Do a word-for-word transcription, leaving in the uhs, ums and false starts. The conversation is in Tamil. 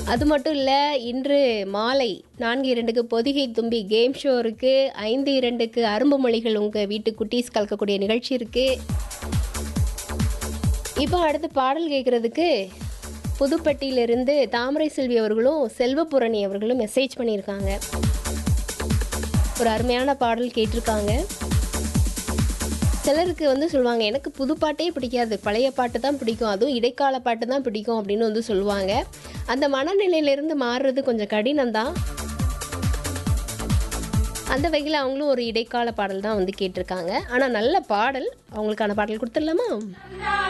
அது மட்டும் இல்லை, இன்று மாலை நான்கு இரண்டுக்கு பொதிகை தும்பி கேம் ஷோ இருக்குது. ஐந்து இரண்டுக்கு அரும்பு மொழிகள் உங்கள் வீட்டு குட்டீஸ் கலக்கக்கூடிய நிகழ்ச்சி இருக்குது. இப்போ அடுத்து பாடல் கேட்குறதுக்கு புதுப்பட்டியிலிருந்து தாமரை செல்வி அவர்களும் செல்வபுரணி அவர்களும் மெசேஜ் பண்ணியிருக்காங்க. ஒரு அருமையான பாடல் கேட்டிருக்காங்க. சிலருக்கு வந்து சொல்லுவாங்க, எனக்கு புது பாட்டே பிடிக்காது, பழைய பாட்டு தான் பிடிக்கும், அதுவும் இடைக்கால பாட்டு தான் பிடிக்கும் அப்படின்னு வந்து சொல்லுவாங்க. அந்த மனநிலையிலேருந்து மாறுறது கொஞ்சம் கடினம்தான். அந்த வகையில் அவங்களும் ஒரு இடைக்கால பாடல் தான் வந்து கேட்டிருக்காங்க. ஆனால் நல்ல பாடல், அவங்களுக்கான பாடல் கொடுத்துடலாமா?